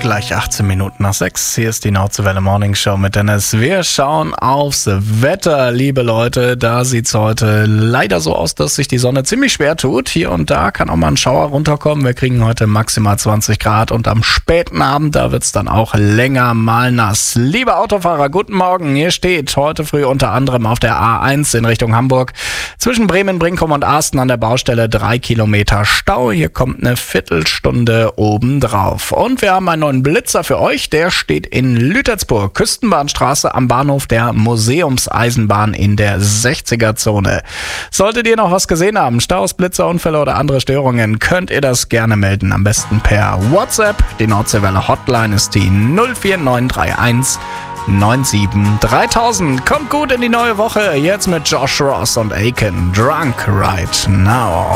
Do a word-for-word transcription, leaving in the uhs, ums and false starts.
Gleich achtzehn Minuten nach sechs. Hier ist die Nordseewelle Morning Show mit Dennis. Wir schauen aufs Wetter, liebe Leute. Da sieht's heute leider so aus, dass sich die Sonne ziemlich schwer tut. Hier und da kann auch mal ein Schauer runterkommen. Wir kriegen heute maximal zwanzig Grad und am späten Abend, da wird's dann auch länger mal nass. Liebe Autofahrer, guten Morgen. Hier steht heute früh unter anderem auf der A eins in Richtung Hamburg zwischen Bremen, Brinkum und Asten an der Baustelle drei Kilometer Stau. Hier kommt eine Viertelstunde obendrauf. Und wir haben einen neuen Blitzer für euch. Der steht in Lütersburg, Küstenbahnstraße am Bahnhof der Museumseisenbahn in der sechziger-Zone. Solltet ihr noch was gesehen haben, Staus, Blitzer, Unfälle oder andere Störungen, könnt ihr das gerne melden. Am besten per WhatsApp. Die Nordseewelle Hotline ist die null vier neun drei eins neun sieben dreitausend. Kommt gut in die neue Woche. Jetzt mit Josh Ross und Aiken. Drunk Right Now.